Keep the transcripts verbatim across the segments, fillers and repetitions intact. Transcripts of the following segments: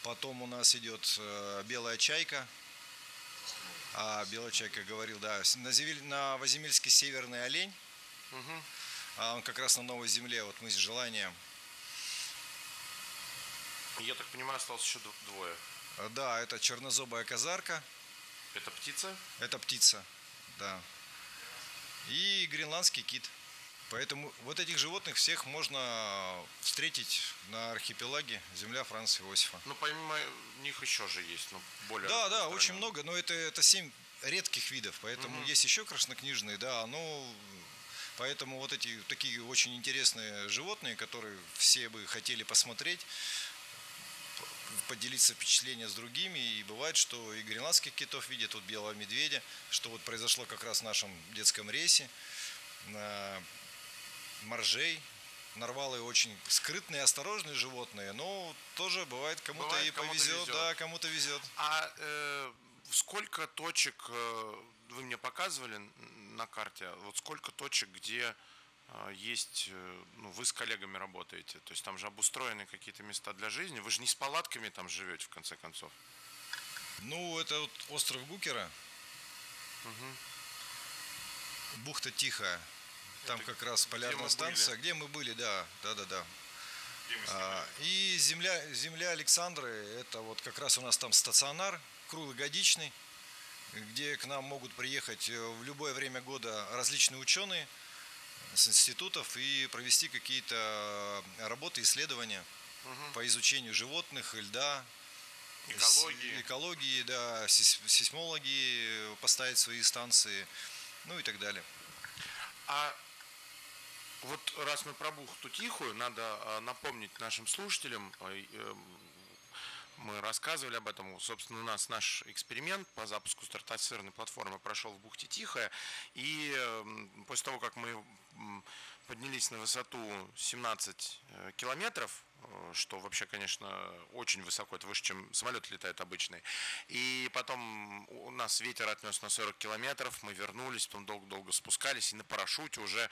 Потом у нас идет э, белая чайка. А белая чайка говорил, да, на, Зевель, на Воземельске северный олень. Угу. А он как раз на новой земле, вот мы с желанием. Я так понимаю, осталось еще двое. Да, это чернозобая казарка. Это птица? Это птица, да. И гренландский кит. Поэтому вот этих животных всех можно встретить на архипелаге земля Франца Иосифа. Ну, помимо них еще же есть, ну, более... Да, да, очень много, но это, это семь редких видов, поэтому угу. есть еще краснокнижные, да, но... Поэтому вот эти такие очень интересные животные, которые все бы хотели посмотреть, поделиться впечатлением с другими. И бывает, что и гренландских китов видят, вот белого медведя, что вот произошло как раз в нашем детском рейсе. Моржей. Нарвалы очень скрытные, осторожные животные, но тоже бывает, кому-то бывает, и кому-то повезет, везет. Да, кому-то везет. А э, сколько точек э, вы мне показывали на карте? Вот сколько точек, где э, есть, э, ну, вы с коллегами работаете? То есть там же обустроены какие-то места для жизни. Вы же не с палатками там живете, в конце концов. Ну, это вот остров Букера. Угу. Бухта Тихая. Там это как раз полярная где станция, были? Где мы были, да, да, да, да. А, и земля, земля Александры, это вот как раз у нас там стационар круглогодичный, где к нам могут приехать в любое время года различные ученые с институтов и провести какие-то работы, исследования угу. по изучению животных, льда, экологии, экологии, да, сейсмологии, поставить свои станции, ну и так далее. А вот раз мы про Бухту Тихую, надо напомнить нашим слушателям, мы рассказывали об этом, собственно, у нас наш эксперимент по запуску стратосферной платформы прошел в Бухте Тихая, и после того, как мы поднялись на высоту семнадцать километров, что вообще, конечно, очень высоко, это выше, чем самолет летает обычный. И потом у нас ветер отнес на сорок километров, мы вернулись, потом долго-долго спускались, и на парашюте уже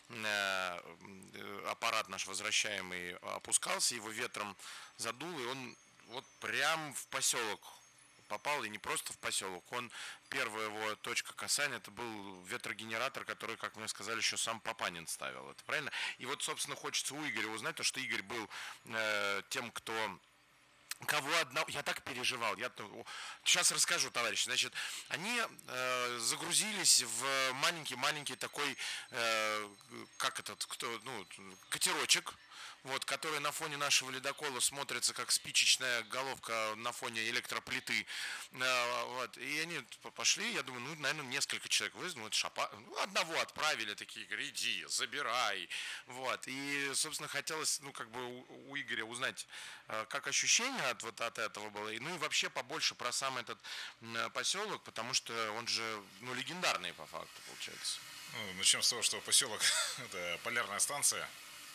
аппарат наш возвращаемый опускался, его ветром задул, и он вот прям в поселок попал, и не просто в поселок, он, первая его точка касания, это был ветрогенератор, который, как мне сказали, еще сам Папанин ставил, это правильно? И вот, собственно, хочется у Игоря узнать, то, что Игорь был э, тем, кто... Кого одного, я так переживал, я сейчас расскажу, товарищи. Значит, они э, загрузились в маленький-маленький такой, э, как этот, кто, ну, катерочек, вот, который на фоне нашего ледокола смотрится как спичечная головка на фоне электроплиты. Э, вот, и они пошли, я думаю, ну, наверное, несколько человек вызвали, вот, шапа, ну, одного отправили, такие, говорят, иди, забирай. Вот, и, собственно, хотелось, ну, как бы у, у Игоря узнать, э, как ощущения от, вот, от этого было, ну, и вообще побольше про сам этот э, поселок, потому что он же, ну, легендарный по факту, получается. Ну, начнем с того, что поселок – это полярная станция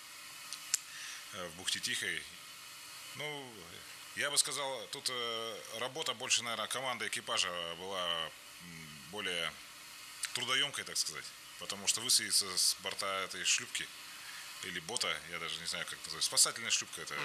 в Бухте Тихой. Ну, я бы сказал, тут работа больше, наверное, команды экипажа была более трудоемкой, так сказать, потому что высадиться с борта этой шлюпки или бота, я даже не знаю, как называется, спасательная шлюпка, это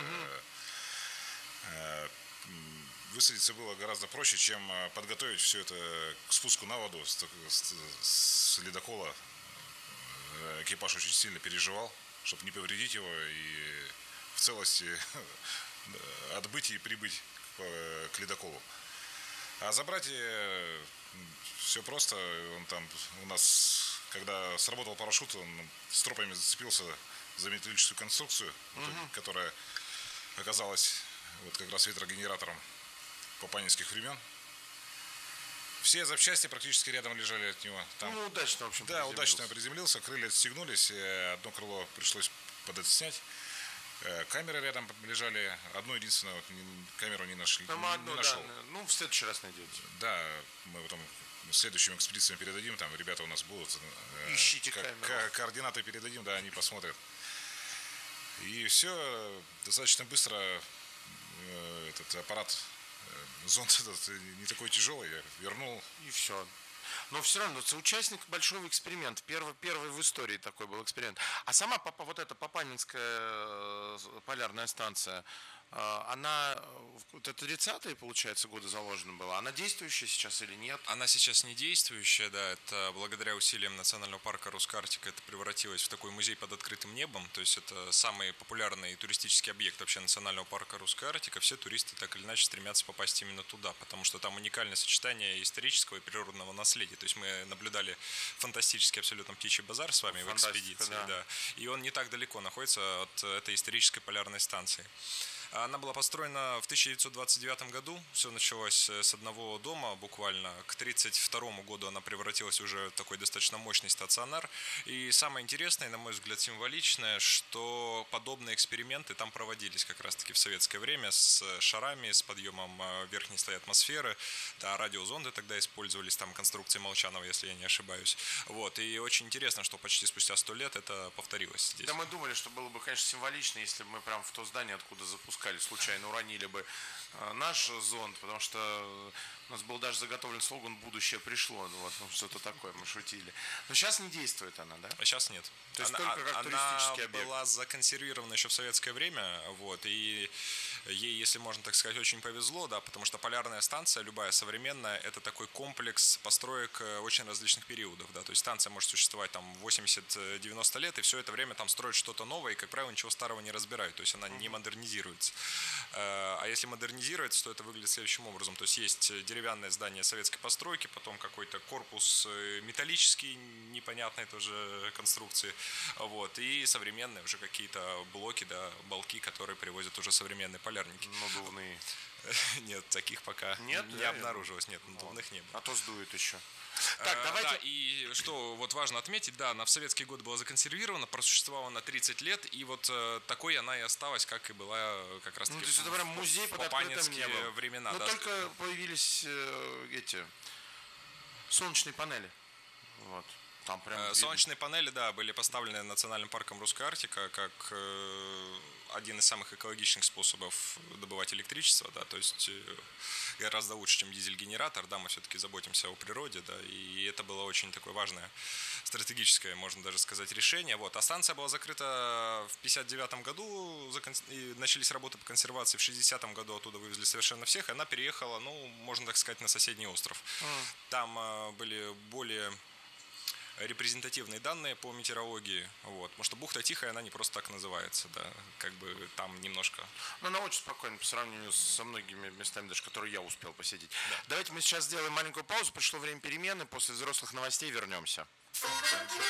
угу. высадиться было гораздо проще, чем подготовить все это к спуску на воду с, с, с ледокола. Экипаж очень сильно переживал, чтобы не повредить его и в целости отбыть и прибыть к, к ледоколу. А забрать все просто. Он там у нас, когда сработал парашют, он стропами зацепился за металлическую конструкцию, угу. которая оказалась вот как раз ветрогенератором папанинских времен. Все запчасти практически рядом лежали от него. Там, ну, удачно, в общем, да, удачно приземлился, крылья отстегнулись, одно крыло пришлось под это снять. Камеры рядом лежали, одну единственную вот, камеру не нашли. Там не, одну, не нашел. Да, ну, в следующий раз найдете. Да, мы потом следующим экспедициям передадим, там ребята у нас будут. Ищите ко- камеру. Ко- координаты передадим, да, они посмотрят. И все достаточно быстро этот аппарат, зонд этот не такой тяжелый, я вернул. И все. Но все равно, это участник большого эксперимента. Первый, первый в истории такой был эксперимент. А сама вот эта Папанинская полярная станция, она это тридцатые, получается, годы заложено было. Она действующая сейчас или нет? Она сейчас не действующая, да. Это благодаря усилиям Национального парка Руск-Арктика это превратилось в такой музей под открытым небом. То есть это самый популярный туристический объект вообще Национального парка Руск-Арктика. Все туристы так или иначе стремятся попасть именно туда, потому что там уникальное сочетание исторического и природного наследия. То есть мы наблюдали фантастический абсолютно птичий базар с вами Фантастика, в экспедиции. да. Да. И он не так далеко находится от этой исторической полярной станции. Она была построена в тысяча девятьсот двадцать девятом году. Все началось с одного дома буквально. К тридцать второму году она превратилась уже в такой достаточно мощный стационар. И самое интересное, на мой взгляд, символичное, что подобные эксперименты там проводились как раз-таки в советское время с шарами, с подъемом верхней слоя атмосферы. Да, радиозонды тогда использовались, там конструкции Молчанова, если я не ошибаюсь. Вот. И очень интересно, что почти спустя сто лет это повторилось здесь. Да, мы думали, что было бы, конечно, символично, если бы мы прям в то здание, откуда запускали, случайно уронили бы наш зонд, потому что у нас был даже заготовлен слоган «Будущее пришло», ну, вот, ну, что-то такое, мы шутили. Но сейчас не действует она, да? А сейчас нет. То есть она, только как она туристический объект. была законсервирована еще в советское время, вот, и ей, если можно так сказать, очень повезло, да, потому что полярная станция, любая современная, это такой комплекс построек очень различных периодов, да, то есть станция может существовать там восемьдесят-девяносто лет, и все это время там строят что-то новое, и, как правило, ничего старого не разбирают, то есть она не модернизируется. А если модернизируется, то это выглядит следующим образом, то есть есть деревянное здание советской постройки, потом какой-то корпус металлический, непонятной тоже конструкции, вот, и современные уже какие-то блоки, да, балки, которые привозят уже современные полярники. Надувные. Нет, таких пока нет, не да, обнаружилось, нет, надувных не было. А то сдует еще. Так, давайте... Да, и что вот важно отметить, да, она в советский год была законсервирована, просуществовала на тридцать лет, и вот э, такой она и осталась, как и была как раз таки ну, то есть это прям музей под открытым небом. Времена. Но да. только появились э, эти солнечные панели. Вот. Там прям э, солнечные панели, да, были поставлены Национальным парком Руска-Арктика как э, один из самых экологичных способов добывать электричество, да, то есть э, гораздо лучше, чем дизель-генератор, да, мы все-таки заботимся о природе, да, и это было очень такое важное стратегическое, можно даже сказать, решение. Вот. А станция была закрыта в пятьдесят девятом году, и начались работы по консервации в шестидесятом году, оттуда вывезли совершенно всех, и она переехала, ну, можно так сказать, на соседний остров. Mm. Там э, были более репрезентативные данные по метеорологии, вот, потому что бухта Тихая, она не просто так называется, да, как бы там немножко... Ну, она очень спокойна по сравнению со многими местами, даже которые я успел посетить. Да. Давайте мы сейчас сделаем маленькую паузу, пришло время перемены, после взрослых новостей вернемся.